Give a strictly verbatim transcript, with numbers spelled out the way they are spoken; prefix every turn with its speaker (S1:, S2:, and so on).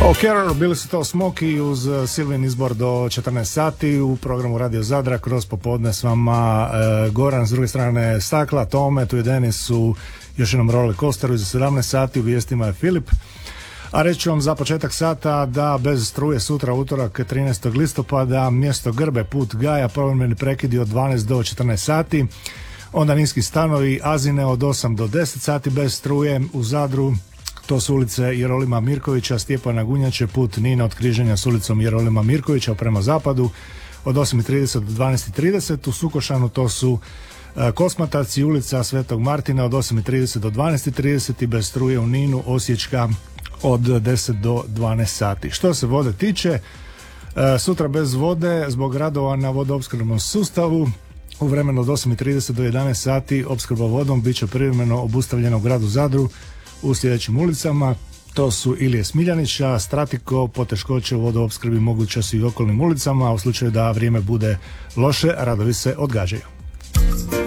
S1: Kerr, bili su to Smoky uz Silvin izbor do četrnaest sati u programu Radio Zadra. Kroz popodne s vama e, Goran, s druge strane Stakla, Tome, tu je Denis u još jednom roller coasteru za sedamnaest sati, u vijestima je Filip. A reći ću vam za početak sata da bez struje sutra utorak trinaestog listopada mjesto Grbe, put Gaja, povremeni prekidi od dvanaest do četrnaest sati. Onda niski stanovi Azine od osam do deset sati bez struje. U Zadru to su ulice Jerolima Mirkovića, Stjepana Gunjače, put Nina od križanja s ulicom Jerolima Mirkovića prema zapadu od osam i trideset do dvanaest i trideset. U Sukošanu to su e, Kosmatac i ulica Svetog Martina od osam i trideset do dvanaest i trideset i bez struje u Ninu Osječka od deset do dvanaest sati. Što se vode tiče, e, sutra bez vode zbog radova na vodoopskrbnom sustavu. U vremenu od osam i trideset do jedanaest sati opskrba vodom bit će privremeno obustavljena u gradu Zadru u sljedećim ulicama. To su Ilije Smiljanića, Stratiko, poteškoće u vodoopskrbi moguće su i u okolnim ulicama, a u slučaju da vrijeme bude loše, radovi se odgađaju.